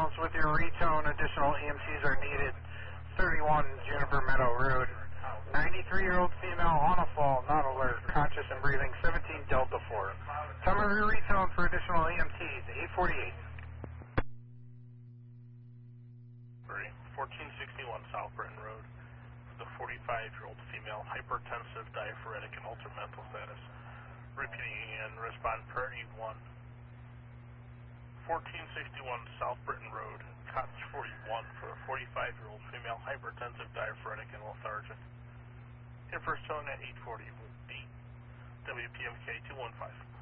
Ambulance with your retone. Additional EMTs are needed. 31 Juniper Meadow Road. 93-year-old female on a fall, not alert, conscious and breathing. 17 Delta 4. Time of your retone for additional EMTs. 8:48. 1461 South Britton Road. The 45-year-old female, hypertensive, diaphoretic, and altered mental status. Repeating again, respond priority 1. 1461 South Britton Road, cottage 41 for a 45-year-old female, hypertensive, diaphoretic, and lethargic. In first tone at 8:40 with WPMK 215.